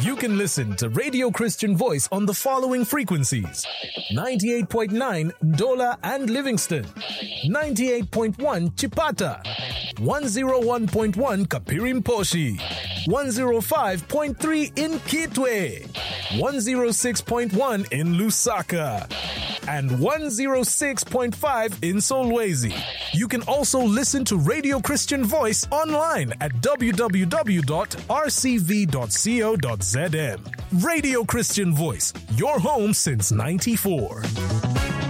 You can listen to Radio Christian Voice on the following frequencies: 98.9 Ndola and Livingston, 98.1 Chipata, 101.1 Kapirimposhi, 105.3 in Kitwe, 106.1 in Lusaka, and 106.5 in Solwezi. You can also listen to Radio Christian Voice online at www.rcv.co.zm. Radio Christian Voice, your home since '94.